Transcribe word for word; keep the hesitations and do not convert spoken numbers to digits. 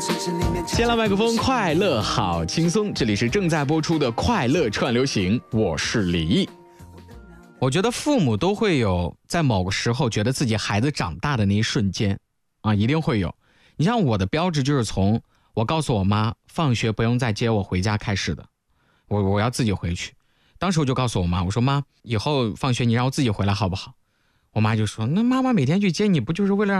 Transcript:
先来麦克风，快乐好轻松，这里是正在播出的快乐串流行，我是李毅。我觉得父母都会有在某个时候觉得自己孩子长大的那一瞬间啊，一定会有。你像我的标志就是从我告诉我妈放学不用再接我回家开始的，我我要自己回去。当时我就告诉我妈，我说妈，以后放学你让我自己回来好不好？我妈就说，那妈妈每天去接你不就是为了让